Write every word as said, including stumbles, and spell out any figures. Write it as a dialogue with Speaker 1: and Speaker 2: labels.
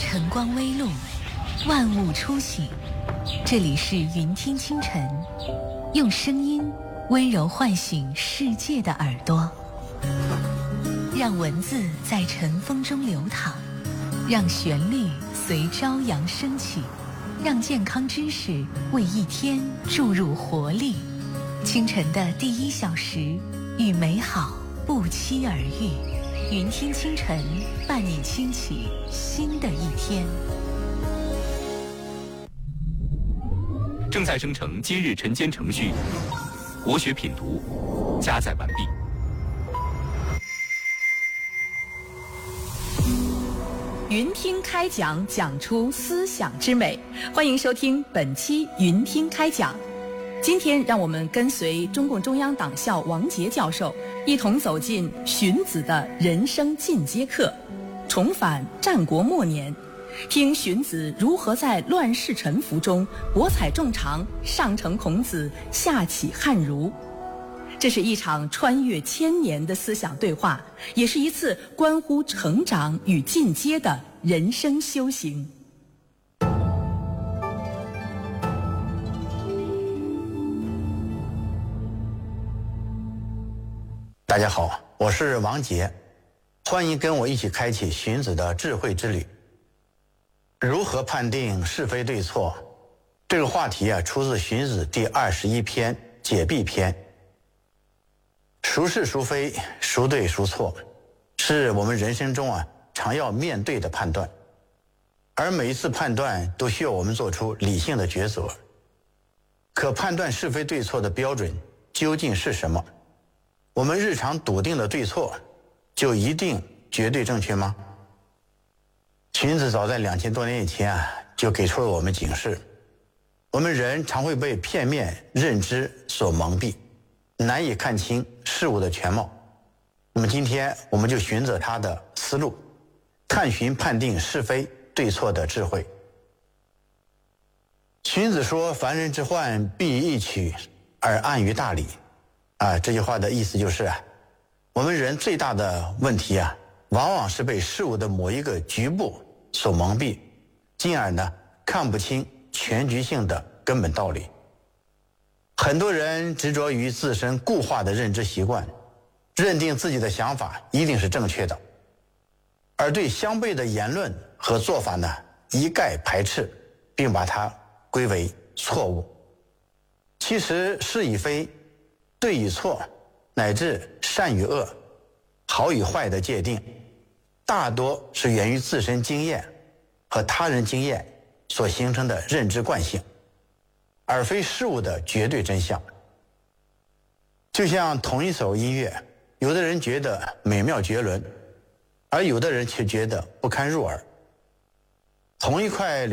Speaker 1: 晨光微露，万物初醒。这里是云听清晨，用声音温柔唤醒世界的耳朵，让文字在晨风中流淌，让旋律随朝阳升起，让健康知识为一天注入活力。清晨的第一小时，与美好不期而遇。云听清晨，伴你轻启新的一天。
Speaker 2: 正在生成今日晨间程序，国学品读加载完毕。
Speaker 3: 云听开讲，讲出思想之美。欢迎收听本期云听开讲。今天让我们跟随中共中央党校王杰教授，一同走进荀子的人生进阶课，重返战国末年，听荀子如何在乱世沉浮中博采众长，上承孔子，下启汉儒。这是一场穿越千年的思想对话，也是一次关乎成长与进阶的人生修行。
Speaker 4: 大家好，我是王杰，欢迎跟我一起开启荀子的智慧之旅。如何判定是非对错？这个话题啊，出自荀子第二十一篇《解弊篇》。孰是孰非，孰对孰错，是我们人生中啊常要面对的判断。而每一次判断都需要我们做出理性的抉择。可判断是非对错的标准究竟是什么？我们日常笃定的对错，就一定绝对正确吗？荀子早在两千多年以前啊，就给出了我们警示：我们人常会被片面认知所蒙蔽，难以看清事物的全貌。那么今天我们就循着他的思路，探寻判定是非对错的智慧。荀子说：凡人之患，必易取而暗于大理。啊，这句话的意思就是啊，我们人最大的问题啊，往往是被事物的某一个局部所蒙蔽，进而呢看不清全局性的根本道理。很多人执着于自身固化的认知习惯，认定自己的想法一定是正确的，而对相悖的言论和做法呢一概排斥，并把它归为错误。其实是与非，对与错，乃至善与恶，好与坏的界定，大多是源于自身经验和他人经验所形成的认知惯性，而非事物的绝对真相。就像同一首音乐，有的人觉得美妙绝伦，而有的人却觉得不堪入耳。同一块